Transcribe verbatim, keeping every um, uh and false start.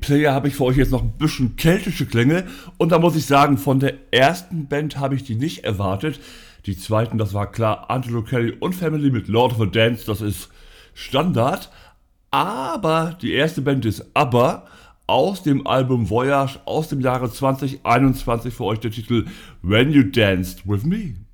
Player habe ich für euch jetzt noch ein bisschen keltische Klänge. Und da muss ich sagen, von der ersten Band habe ich die nicht erwartet. Die zweiten, das war klar, Angelo Kelly und Family mit Lord of the Dance, das ist Standard. Aber die erste Band ist ABBA aus dem Album Voyage aus dem Jahre zwanzig einundzwanzig, für euch der Titel When You Danced With Me.